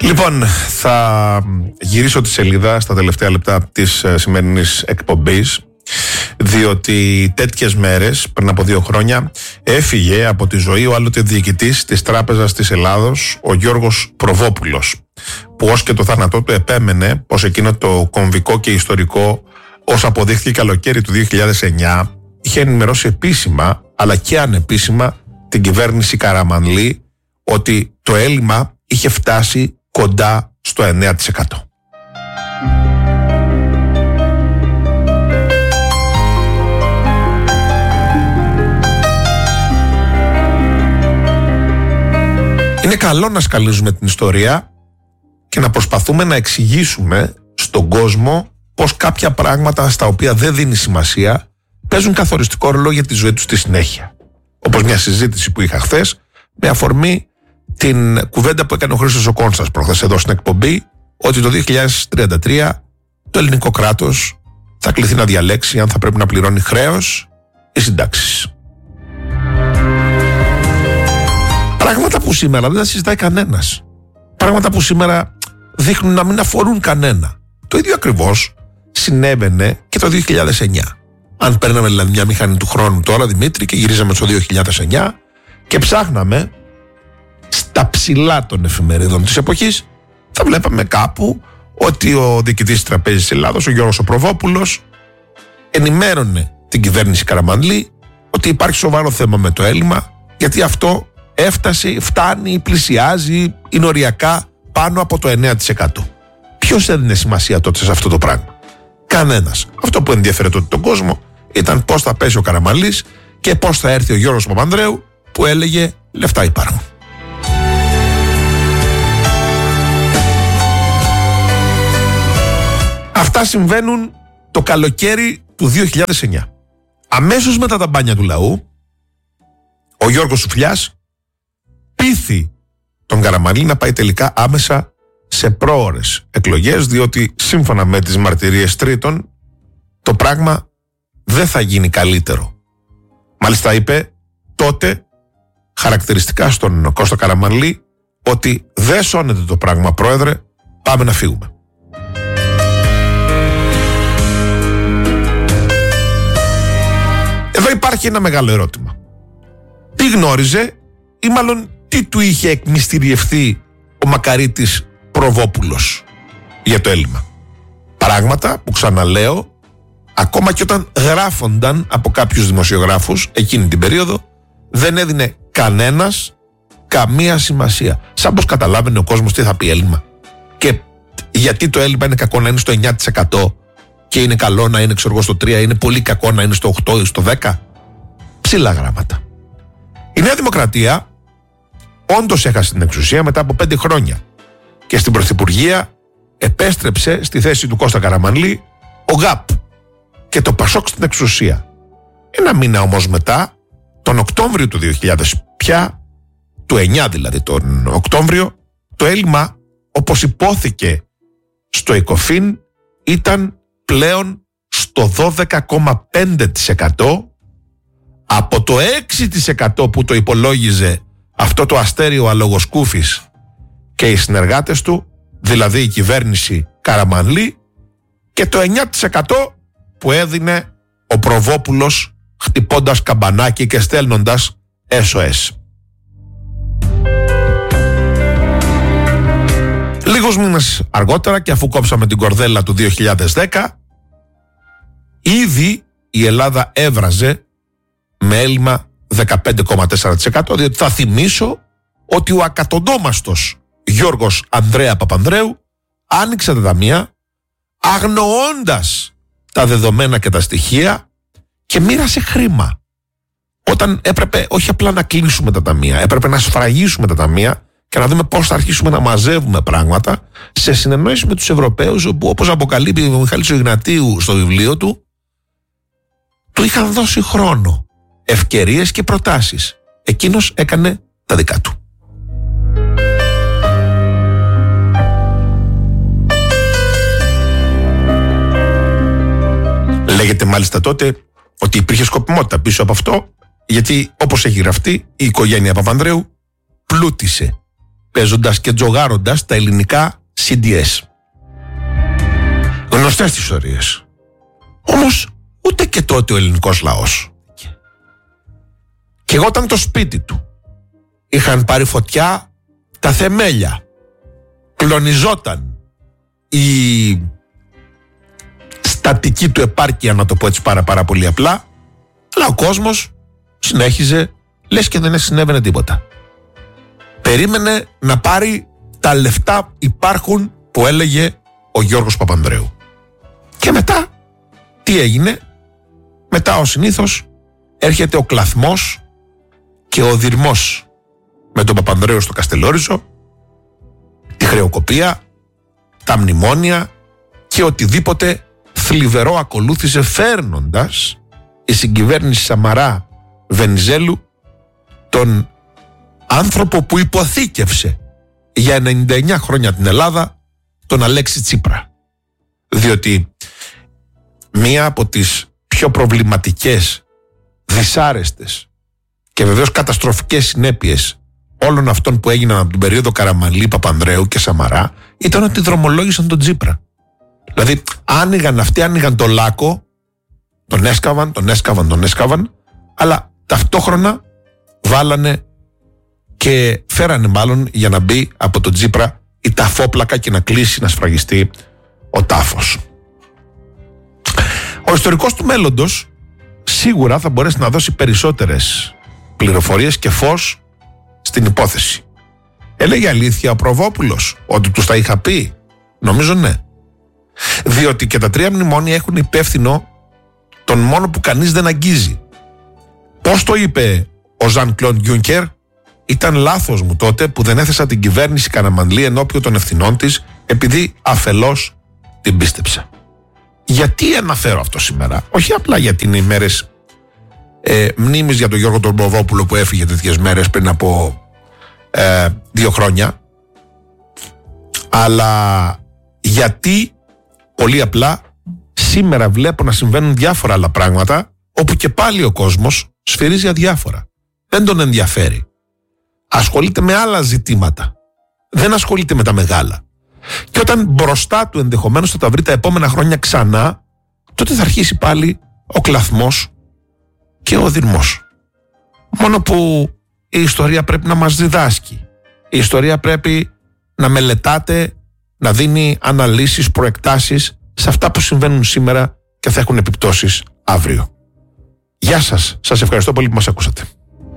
Λοιπόν, θα γυρίσω τη σελίδα στα τελευταία λεπτά της σημερινής εκπομπής, διότι τέτοιες μέρες, πριν από 2 χρόνια, έφυγε από τη ζωή ο άλλοτε διοικητής της Τράπεζας της Ελλάδος, ο Γιώργος Προβόπουλος, που ως και το θάνατό του επέμενε πως εκείνο το κομβικό και ιστορικό, ως αποδείχθηκε καλοκαίρι του 2009, είχε ενημερώσει επίσημα αλλά και ανεπίσημα την κυβέρνηση Καραμανλή ότι το έλλειμμα είχε φτάσει κοντά στο 9%. Είναι καλό να σκαλίζουμε την ιστορία και να προσπαθούμε να εξηγήσουμε στον κόσμο πως κάποια πράγματα στα οποία δεν δίνει σημασία παίζουν καθοριστικό ρόλο για τη ζωή του στη συνέχεια. Όπως μια συζήτηση που είχα χθες με αφορμή την κουβέντα που έκανε ο Χρήστος ο Κόνστας προχθές εδώ στην εκπομπή, ότι το 2033 το ελληνικό κράτος θα κληθεί να διαλέξει αν θα πρέπει να πληρώνει χρέος ή συντάξεις. Πράγματα που σήμερα δεν τα συζητάει κανένας. Πράγματα που σήμερα δείχνουν να μην αφορούν κανένα. Το ίδιο ακριβώς συνέβαινε και το 2009. Αν παίρναμε δηλαδή μια μηχανή του χρόνου τώρα, Δημήτρη, και γυρίζαμε στο 2009 και ψάχναμε στα ψηλά των εφημερίδων της εποχής, θα βλέπαμε κάπου ότι ο διοικητής της Τραπέζης της Ελλάδος, ο Γιώργος ο Προβόπουλος, ενημέρωνε την κυβέρνηση Καραμανλή ότι υπάρχει σοβαρό θέμα με το έλλειμμα, γιατί αυτό φτάνει, πλησιάζει, είναι οριακά πάνω από το 9%. Ποιος έδινε σημασία τότε σε αυτό το πράγμα? Κανένας. Αυτό που ενδιαφέρε τότε τον κόσμο ήταν πώς θα πέσει ο Καραμανλής και πώς θα έρθει ο Γιώργος Παπανδρέου, που έλεγε λεφτά υπάρχουν. Αυτά συμβαίνουν το καλοκαίρι του 2009. Αμέσως μετά τα μπάνια του λαού, ο Γιώργος Σουφλιάς πείθει τον Καραμανλή να πάει τελικά άμεσα σε πρόωρες εκλογές, διότι σύμφωνα με τις μαρτυρίες τρίτων το πράγμα δεν θα γίνει καλύτερο. Μάλιστα είπε τότε χαρακτηριστικά στον Κώστα Καραμανλή ότι δεν σώνεται το πράγμα, πρόεδρε, πάμε να φύγουμε. Εδώ υπάρχει ένα μεγάλο ερώτημα. Τι γνώριζε ή μάλλον τι του είχε εκμυστηριευθεί ο μακαρίτης Προβόπουλος για το έλλειμμα? Πράγματα που, ξαναλέω, ακόμα και όταν γράφονταν από κάποιους δημοσιογράφους εκείνη την περίοδο, δεν έδινε κανένας καμία σημασία. Σαν πως καταλάβαινε ο κόσμος τι θα πει έλλειμμα και γιατί το έλλειμμα είναι κακό να είναι στο 9% και είναι καλό να είναι, ξέρω εγώ, στο 3%, είναι πολύ κακό να είναι στο 8% ή στο 10%. Ψηλά γράμματα. Η Νέα Δημοκρατία όντως έχασε την εξουσία μετά από 5 χρόνια και στην πρωθυπουργία επέστρεψε στη θέση του Κώστα Καραμανλή ο ΓΑΠ και το ΠΑΣΟΚ στην εξουσία. Ένα μήνα όμως μετά, τον Οκτώβριο του 2000 πια, του 9 δηλαδή τον Οκτώβριο, το έλλειμμα, όπως υπόθηκε στο ΕΚΟΦΗΝ, ήταν πλέον στο 12,5% από το 6% που το υπολόγιζε αυτό το αστέριο αλογοσκούφης και οι συνεργάτες του, δηλαδή η κυβέρνηση Καραμανλή, και το 9% που έδινε ο Προβόπουλος χτυπώντας καμπανάκι και στέλνοντας SOS. Λίγους μήνες αργότερα, και αφού κόψαμε την κορδέλα του 2010, ήδη η Ελλάδα έβραζε με έλλειμμα 15,4%, διότι θα θυμίσω ότι ο ακατοντόμαστος Γιώργος Ανδρέα Παπανδρέου άνοιξε τα ταμεία αγνοώντας τα δεδομένα και τα στοιχεία και μοίρασε χρήμα. Όταν έπρεπε όχι απλά να κλείσουμε τα ταμεία, έπρεπε να σφραγίσουμε τα ταμεία και να δούμε πώς θα αρχίσουμε να μαζεύουμε πράγματα, σε συνεννόηση με τους Ευρωπαίους, όπου, όπως αποκαλύπτει ο Μιχάλης Ιγνατίου στο βιβλίο του, του είχαν δώσει χρόνο, ευκαιρίες και προτάσεις. Εκείνος έκανε τα δικά του. Λέγεται μάλιστα τότε ότι υπήρχε σκοπιμότητα πίσω από αυτό, γιατί όπως έχει γραφτεί, η οικογένεια Παπανδρέου πλούτησε παίζοντας και τζογάροντας τα ελληνικά CDS. Γνωστές τις ιστορίες. Όμως ούτε και τότε ο ελληνικός λαός. Και εγώ όταν το σπίτι του είχαν πάρει φωτιά τα θεμέλια, κλονιζόταν η στατική του επάρκεια, να το πω έτσι πάρα πολύ απλά, αλλά ο κόσμος συνέχιζε λες και δεν συνέβαινε τίποτα. Περίμενε να πάρει τα λεφτά υπάρχουν που έλεγε ο Γιώργος Παπανδρέου. Και μετά τι έγινε? Μετά ο συνήθως έρχεται ο κλαθμός και ο δειρμός με τον Παπανδρέου στο Καστελόριζο, τη χρεοκοπία, τα μνημόνια και οτιδήποτε θλιβερό ακολούθησε, φέρνοντας η συγκυβέρνηση Σαμαρά Βενιζέλου τον άνθρωπο που υποθήκευσε για 99 χρόνια την Ελλάδα, τον Αλέξη Τσίπρα. Διότι μία από τις πιο προβληματικές, δυσάρεστες και βεβαίως καταστροφικές συνέπειες όλων αυτών που έγιναν από την περίοδο Καραμανλή, Παπανδρέου και Σαμαρά ήταν ότι δρομολόγησαν τον Τσίπρα. Δηλαδή άνοιγαν το λάκκο, τον έσκαβαν, αλλά ταυτόχρονα βάλανε και φέρανε μάλλον για να μπει από τον Τσίπρα η ταφόπλακα και να κλείσει, να σφραγιστεί ο τάφος. Ο ιστορικός του μέλλοντος σίγουρα θα μπορέσει να δώσει περισσότερες πληροφορίες και φως στην υπόθεση. Έλεγε αλήθεια ο Προβόπουλος ότι τους τα είχα πει? Νομίζω ναι. Διότι και τα 3 μνημόνια έχουν υπεύθυνο τον μόνο που κανείς δεν αγγίζει. Πώς το είπε ο Ζαν Κλοντ Γιούνκερ? Ήταν λάθος μου τότε που δεν έθεσα την κυβέρνηση Καραμανλή ενώπιον των ευθυνών της, επειδή αφελώς την πίστεψα. Γιατί αναφέρω αυτό σήμερα? Όχι απλά γιατί είναι οι μέρες μνήμης για τον Γιώργο τον Προβόπουλο που έφυγε τέτοιες μέρες πριν από 2 χρόνια, αλλά γιατί πολύ απλά σήμερα βλέπω να συμβαίνουν διάφορα άλλα πράγματα, όπου και πάλι ο κόσμος σφυρίζει αδιάφορα. Δεν τον ενδιαφέρει. Ασχολείται με άλλα ζητήματα. Δεν ασχολείται με τα μεγάλα. Και όταν μπροστά του ενδεχομένως θα τα βρει τα επόμενα χρόνια ξανά, τότε θα αρχίσει πάλι ο κλαθμός και ο δειρμός. Μόνο που η ιστορία πρέπει να μας διδάσκει. Η ιστορία πρέπει να μελετάτε, να δίνει αναλύσεις, προεκτάσεις σε αυτά που συμβαίνουν σήμερα και θα έχουν επιπτώσεις αύριο. Γεια σας. Σας ευχαριστώ πολύ που μας ακούσατε.